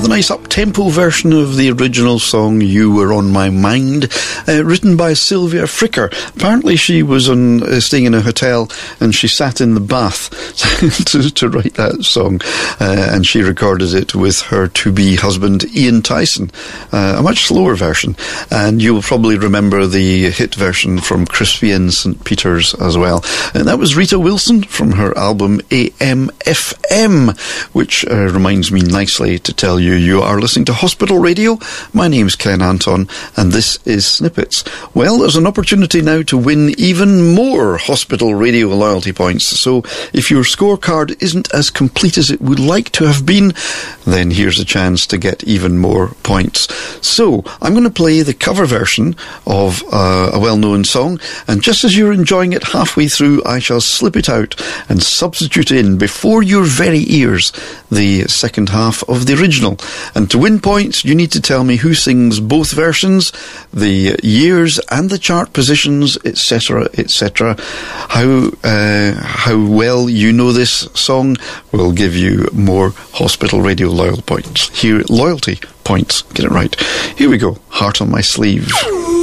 rather nice up-tempo version of the original song You Were On My Mind, written by Sylvia Fricker. Apparently she was staying in a hotel and she sat in the bath to write that song, and she recorded it with her to-be husband Ian Tyson, a much slower version. And you'll probably remember the hit version from Crispy and St. Peter's as well. And that was Rita Wilson from her album AM/FM, which reminds me nicely to tell you, you are listening to Hospital Radio. My name's Ken Anton, and this is Snippets. Well, there's an opportunity now to win even more Hospital Radio loyalty points. So if your scorecard isn't as complete as it would like to have been, then here's a chance to get even more points. So I'm going to play the cover version of a well-known song, and just as you're enjoying it halfway through, I shall slip it out and substitute in before your very ears the second half of the original. And to win points, you need to tell me who sings both versions, the years and the chart positions, etc., etc. How well you know this song will give you more Hospital Radio loyalty points. Get it right. Here we go. Heart on My Sleeve.